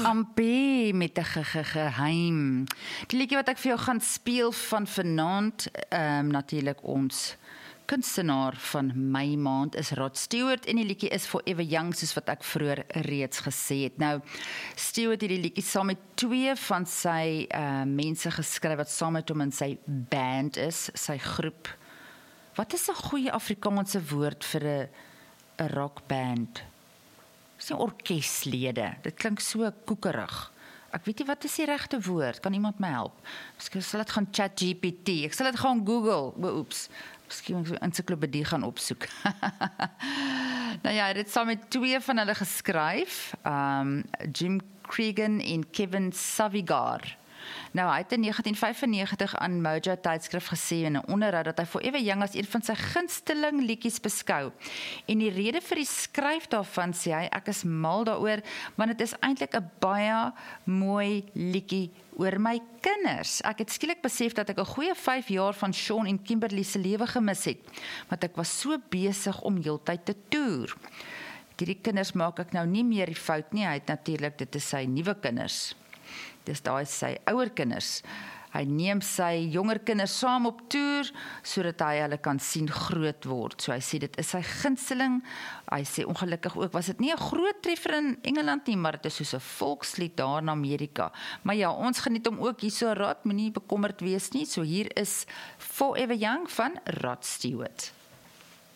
Ampie met 'n geheim. Die liedjie wat ek vir jou gaan speel van vanaand, natuurlik ons kunstenaar van Mei maand is Rod Stewart en die liedjie is Forever Young soos wat ek vroeër reeds gesê het. Nou, Stewart het die liedjie saam met 2 van sy mense geskryf wat saam met hom in sy band is, sy groep. Wat is 'n goeie Afrikaanse woord vir 'n rockband? Dis nie orkeslede, dit klink so koekerig. Ek weet nie wat is die regte woord, kan iemand my help? Miskien sal dit gaan ChatGPT, ek sal dit gaan Google, oeps, miskien moet ek 'n ensiklopedie gaan opsoek. Nou ja, dit saam met 2 van hulle geskryf, Jim Cregan en Kevin Savigar. Nou, hy het in 1995 aan Mojo tydskrif gesê in 'n onderhoud dat hy Forever Young as een van sy gunsteling liedjies beskou. En die rede vir die skryf daarvan sê hy, ek is mal daaroor, want dit is eintlik 'n baie mooi liedjie oor my kinders. Ek het skielik besef dat ek 'n goeie 5 jaar van Sean en Kimberly se lewe gemis het, want ek was so besig om heeltyd te toer. Hierdie kinders maak ek nou nie meer die fout nie, hy het natuurlik, dit is sy nuwe kinders. Dis daai sy ouer kinders. Hy neem sy jonger kinders saam op toer, sodat hy hulle kan sien groot word. So hy sê, dit is sy gunsteling. Hy sê ongelukkig ook, was dit nie 'n groot treffer in Engeland nie, maar dit is soos 'n volkslied daar in Amerika. Maar ja, ons geniet hom ook hier so Rod, moenie bekommerd wees nie. So hier is Forever Young van Rod Stewart.